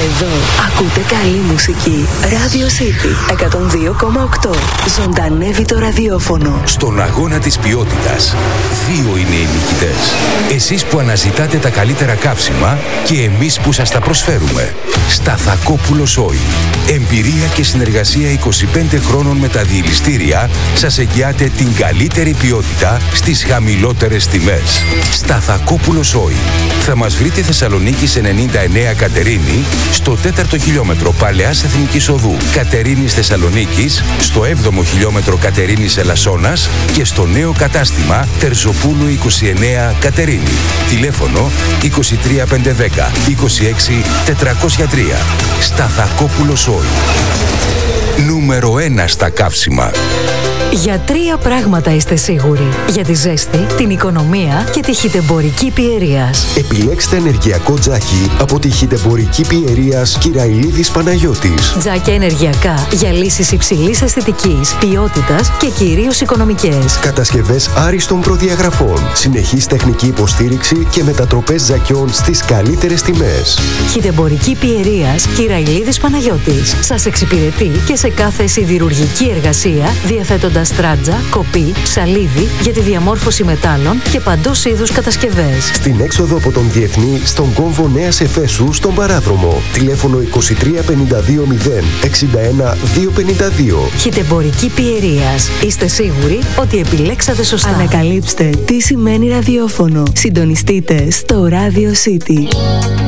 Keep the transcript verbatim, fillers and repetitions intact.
Εδώ ακούτε καλή μουσική. Radio City εκατόν δύο κόμμα οκτώ. Ζωντανεύει το ραδιόφωνο. Στον αγώνα της ποιότητας, δύο είναι οι νικητές. Εσείς που αναζητάτε τα καλύτερα καύσιμα και εμείς που σας τα προσφέρουμε. Σταθακόπουλος Oil. Εμπειρία και συνεργασία είκοσι πέντε χρόνων με τα διελιστήρια σας εγγυάται την καλύτερη ποιότητα στις χαμηλότερες τιμές. Σταθακόπουλος Oil. Θα μας βρείτε Θεσσαλονίκης ενενήντα εννέα Κατερίνη, στο τέταρτο χιλιόμετρο Παλαιάς Εθνικής Οδού Κατερίνης Θεσσαλονίκης, στο έβδομο χιλιόμετρο Κατερίνης Ελασσόνας και στο νέο κατάστημα Τερζοπούλου είκοσι εννέα Κατερίνη. Τηλέφωνο είκοσι τρία πεντακόσια δέκα είκοσι έξι τετρακόσια τρία. Σταθακόπουλος Oil. Νούμερο ένα στα καύσιμα. Για τρία πράγματα είστε σίγουροι. Για τη ζέστη, την οικονομία και τη χιτεμπορική Πιερίας. Επιλέξτε ενεργειακό τζάκι από τη χιτεμπορική Πιερίας Κυραϊλίδης Παναγιώτης. Τζάκια ενεργειακά για λύσεις υψηλής αισθητικής, ποιότητας και κυρίως οικονομικές. Κατασκευές άριστων προδιαγραφών, συνεχής τεχνική υποστήριξη και μετατροπές τζακιών στις καλύτερες τιμές. Χιτεμπορική Πιερίας Κυραϊλίδης Παναγιώτης. Σας εξυπηρετεί και σε κάθε σιδηρουργική εργασία, διαθέτοντας στράτζα, κοπή, ψαλίδι για τη διαμόρφωση μετάλλων και παντός είδους κατασκευές. Στην έξοδο από τον Διεθνή, στον κόμβο Νέας Εφέσου, στον Παράδρομο. Τηλέφωνο είκοσι τρία πενήντα δύο μηδέν εξήντα ένα διακόσια πενήντα δύο. Χιτεμπορική Πιερίας. Είστε σίγουροι ότι επιλέξατε σωστά. Ανακαλύψτε τι σημαίνει ραδιόφωνο. Συντονιστείτε στο Radio City.